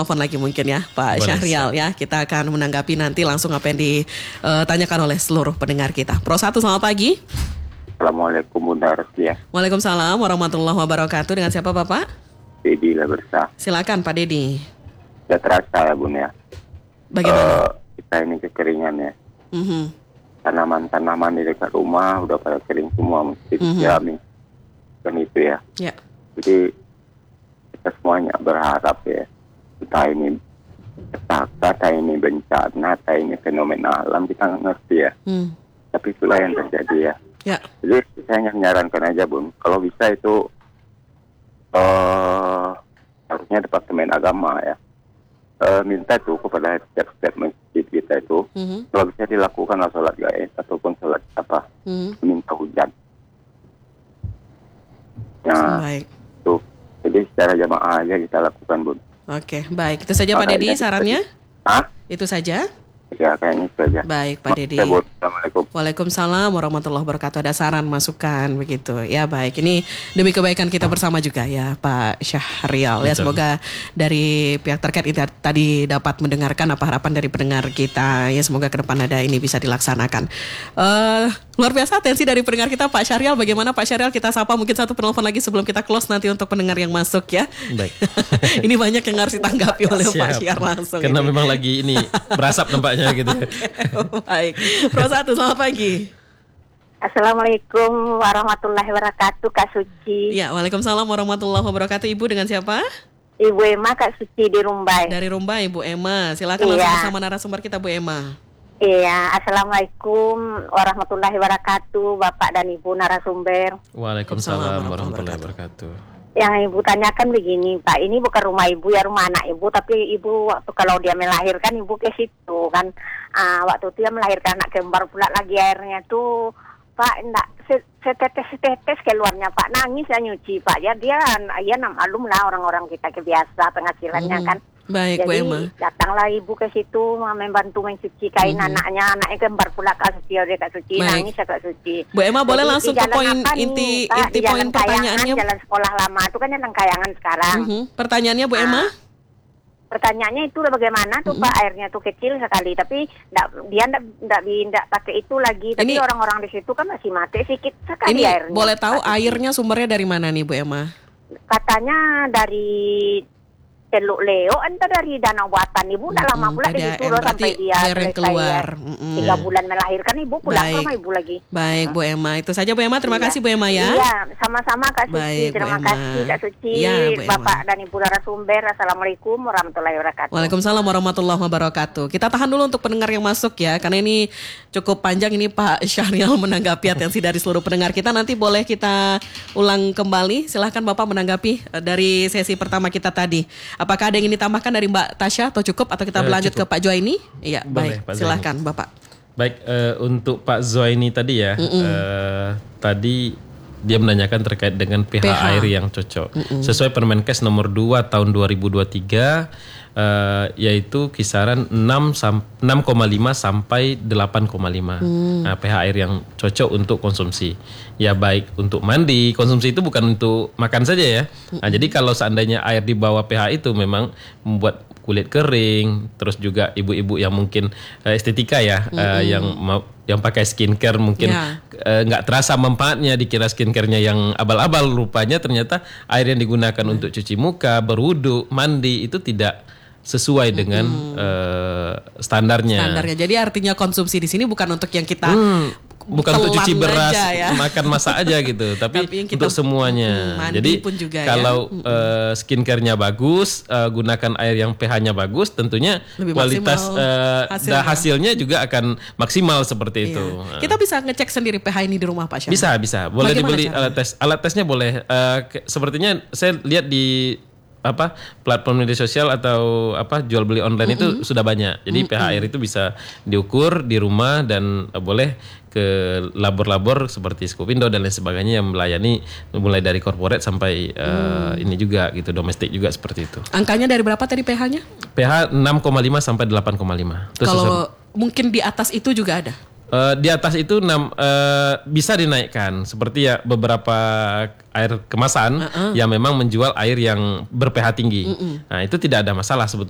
penelpon lagi mungkin ya Pak Syahrial ya. Kita akan menanggapi nanti langsung apa yang ditanyakan oleh seluruh pendengar kita. Pro 1, selamat pagi. Assalamualaikum Bunda Rosia. Waalaikumsalam warahmatullahi wabarakatuh. Dengan siapa Bapak? Dedi Labersa. Silakan Pak Dedi. Sudah terasa ya Bun ya. Bagaimana? Kita ini kekeringan ya. Mhm. Tanaman-tanaman di dekat rumah udah pada kering semua, mesti disiami. Kan itu ya. Ya. Jadi kita semuanya berharap ya, entah ini petaka, entah ini bencana, entah ini fenomena alam, kita nggak ngerti ya. Tapi itulah yang terjadi ya. Ya. Jadi saya hanya menyarankan aja Bun, kalau bisa itu harusnya Departemen Agama ya, minta tuh kepada setiap masjid kita itu, kalau bisa dilakukan sholat gaib ataupun sholat minta hujan. Nah, baik. tuh. Jadi secara jamaah aja kita lakukan Bun. Oke, baik. Itu saja Pak Dedi sarannya? Itu saja? Ya, kayaknya itu saja. Baik Pak Dedi. Assalamualaikum. Waalaikumsalam warahmatullahi wabarakatuh. Ada saran, masukan begitu. Ya baik, ini demi kebaikan kita bersama juga ya Pak Syahrial. Ya, semoga dari pihak terkait itu tadi dapat mendengarkan apa harapan dari pendengar kita. Ya semoga ke depan ada ini bisa dilaksanakan. Luar biasa atensi dari pendengar kita Pak Syahrial. Bagaimana Pak Syahrial, kita sapa mungkin satu penelpon lagi sebelum kita close nanti untuk pendengar yang masuk ya. Baik. Ini banyak yang harus ditanggapi oleh Pak Syahrial langsung. Karena memang lagi ini berasap nampaknya gitu. Baik. Pro 1, selamat pagi. Assalamualaikum warahmatullahi wabarakatuh, Kak Suci. Ya, waalaikumsalam warahmatullahi wabarakatuh. Ibu dengan siapa? Ibu Emma, Kak Suci di Rumbai. Dari Rumbai, Ibu Emma. Silakan langsung bersama narasumber kita, Bu Emma. Iya, Assalamualaikum warahmatullahi wabarakatuh, Bapak dan Ibu narasumber. Waalaikumsalam warahmatullahi wabarakatuh. Yang Ibu tanyakan begini, Pak, ini bukan rumah Ibu ya, rumah anak Ibu, tapi Ibu waktu kalau dia melahirkan Ibu ke situ kan. Waktu itu dia melahirkan anak kembar pula lagi, airnya tuh Pak enggak setetes keluarnya Pak, nangis ya nyuci Pak ya, dia maklum lah orang-orang kita kebiasa penghasilannya kan. Baik, Bu Emma. Jadi datanglah Ibu ke situ membantu mencuci kain anaknya kembar pula Kak Suci, Kak Suci nangis ya Kak Suci. Bu Emma boleh langsung ke poin inti poin pertanyaannya. Jalan sekolah lama itu kan jalan Kayangan sekarang. Pertanyaannya Bu Emma? Pertanyaannya itu bagaimana tuh Pak, airnya tuh kecil sekali, tapi dia enggak pakai itu lagi, tapi orang-orang di situ kan masih mati sedikit sekali airnya. Boleh tahu airnya sumbernya dari mana nih Bu Emma? Katanya dari Teluk Leo, entah dari Danau Buatan. Ibu udah lama pula di situ loh sampai dia air yang keluar. 3 bulan melahirkan, Ibu pulang ke rumah Ibu lagi. Baik, Bu Emma. Itu saja Bu Emma. Terima kasih Bu Emma ya. Iya, sama-sama Kak Suci. Baik, terima kasih Kak Suci. Ya, Bapak dan Ibu narasumber. Assalamualaikum warahmatullahi wabarakatuh. Waalaikumsalam warahmatullahi wabarakatuh. Kita tahan dulu untuk pendengar yang masuk ya, karena ini cukup panjang ini Pak Syahrial menanggapi atensi dari seluruh pendengar kita. Nanti boleh kita ulang kembali. Silahkan Bapak menanggapi dari sesi pertama kita tadi. Apakah ada yang ingin ditambahkan dari Mbak Tasya atau cukup, atau kita berlanjut ke Pak Joaini? Iya, baik. Silahkan Bapak. Baik, untuk Pak Zoaini tadi ya, tadi dia menanyakan terkait dengan pH air yang cocok. Sesuai Permenkes nomor 2 tahun 2023, yaitu kisaran 6,5 sampai 8,5. Nah, pH air yang cocok untuk konsumsi. Ya baik untuk mandi, konsumsi itu bukan untuk makan saja ya. Nah, jadi kalau seandainya air di bawah pH itu memang membuat kulit kering, terus juga ibu-ibu yang mungkin estetika ya, yang pakai skincare mungkin nggak terasa manfaatnya, dikira skincare-nya yang abal-abal, rupanya ternyata air yang digunakan untuk cuci muka, berwudu, mandi itu tidak sesuai dengan standarnya. Jadi artinya konsumsi di sini bukan untuk yang kita bukan untuk cuci beras, makan masak aja gitu, tapi untuk semuanya. Jadi kalau skincare-nya bagus, gunakan air yang pH-nya bagus, tentunya lebih kualitas hasilnya juga akan maksimal seperti itu. Kita bisa ngecek sendiri pH ini di rumah Pak Syahrial? Bisa. Boleh dibeli alat tes. Alat tesnya boleh. Sepertinya saya lihat di platform media sosial atau jual beli online itu sudah banyak. Jadi pH air itu bisa diukur di rumah dan boleh ke labor-labor seperti Skopindo dan lain sebagainya yang melayani mulai dari corporate sampai ini juga gitu, domestik juga seperti itu. Angkanya dari berapa tadi pH-nya? pH 6,5 sampai 8,5. Kalau mungkin di atas itu juga ada? Di atas itu bisa dinaikkan, seperti ya beberapa air kemasan yang memang menjual air yang ber-pH tinggi. Nah, itu tidak ada masalah sebetulnya.